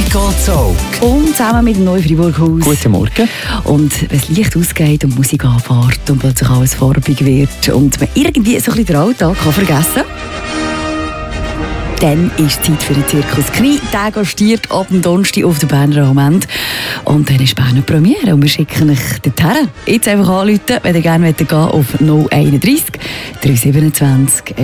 Nico Zog. Und zusammen mit dem Neu-Fribourg-Haus. Guten Morgen. Und wenn das Licht ausgeht und die Musik anfährt und plötzlich alles farbig wird und man irgendwie so ein bisschen den Alltag kann vergessen, dann ist Zeit für den Zirkus Knie. Der gastiert ab dem Donnerstag auf der Berner Moment. Und dann ist Berner Premiere und wir schicken euch dorthin. Jetzt einfach anrufen, wenn ihr gerne gehen wollt, auf 031 327